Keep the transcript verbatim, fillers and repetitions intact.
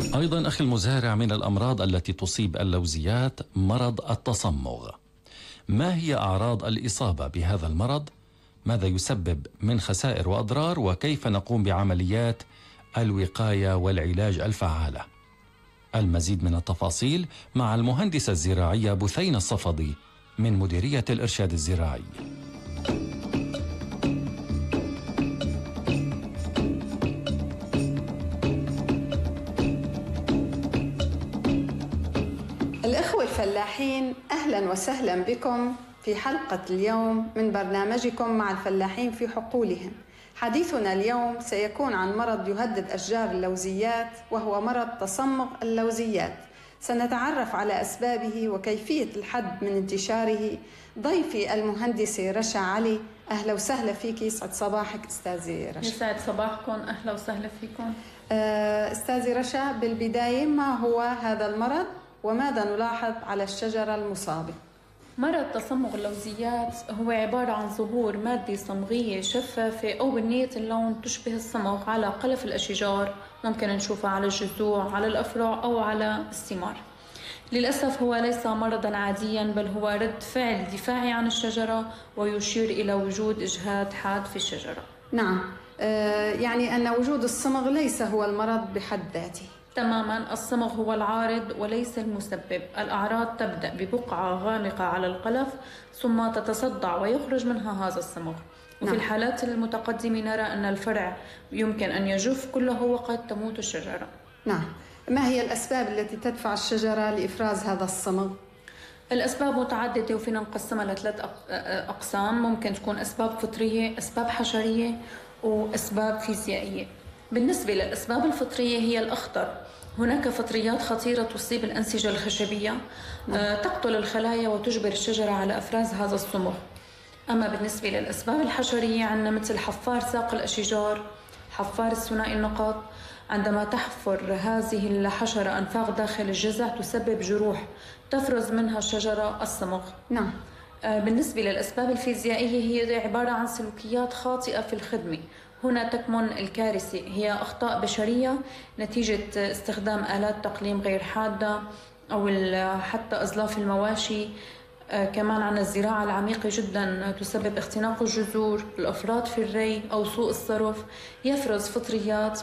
أيضا أخي المزارع، من الأمراض التي تصيب اللوزيات مرض التصمغ. ما هي أعراض الإصابة بهذا المرض؟ ماذا يسبب من خسائر وأضرار؟ وكيف نقوم بعمليات الوقاية والعلاج الفعالة؟ المزيد من التفاصيل مع المهندسة الزراعية بثينة الصفدي من مديرية الإرشاد الزراعي. الإخوة الفلاحين، أهلا وسهلا بكم في حلقة اليوم من برنامجكم مع الفلاحين في حقولهم. حديثنا اليوم سيكون عن مرض يهدد أشجار اللوزيات، وهو مرض تصمغ اللوزيات. سنتعرف على أسبابه وكيفية الحد من انتشاره. ضيفي المهندسة رشا علي، أهلا وسهلا فيك، يسعد صباحك أستاذي رشا. يسعد صباحكم، أهلا وسهلا فيكم. أستاذي رشا، بالبداية ما هو هذا المرض وماذا نلاحظ على الشجرة المصابة؟ مرض تصمغ اللوزيات هو عبارة عن ظهور مادة صمغية شفافة أو بنية اللون تشبه الصمغ على قلف الأشجار، ممكن نشوفها على الجذوع، على الأفرع أو على الثمار. للأسف هو ليس مرضا عاديا، بل هو رد فعل دفاعي عن الشجرة ويشير إلى وجود إجهاد حاد في الشجرة. نعم، آه يعني أن وجود الصمغ ليس هو المرض بحد ذاته. تماما، الصمغ هو العارض وليس المسبب. الأعراض تبدأ ببقعة غامقة على القلف ثم تتصدع ويخرج منها هذا الصمغ. وفي نعم. الحالات المتقدمة نرى أن الفرع يمكن أن يجف كله وقد تموت الشجرة. نعم، ما هي الأسباب التي تدفع الشجرة لإفراز هذا الصمغ؟ الأسباب متعددة وفينا نقسمها لثلاث أقسام. ممكن تكون أسباب فطرية، أسباب حشرية، وأسباب فيزيائية. بالنسبة للأسباب الفطرية هي الأخطر. هناك فطريات خطيرة تصيب الأنسجة الخشبية، نعم. تقتل الخلايا وتجبر الشجرة على إفراز هذا الصمغ. أما بالنسبة للأسباب الحشرية عندنا مثل حفار ساق الأشجار، حفار الثنائي النقاط. عندما تحفر هذه الحشرة أنفاق داخل الجذع تسبب جروح تفرز منها الشجرة الصمغ. نعم. بالنسبة للأسباب الفيزيائية هي عبارة عن سلوكيات خاطئة في الخدمة. هنا تكمن الكارثة، هي أخطاء بشرية نتيجة استخدام آلات تقليم غير حادة أو حتى أزلاف المواشي. آه كمان عن الزراعة العميقة جدا تسبب اختناق الجذور، الأفراط في الري أو سوء الصرف، يفرز فطريات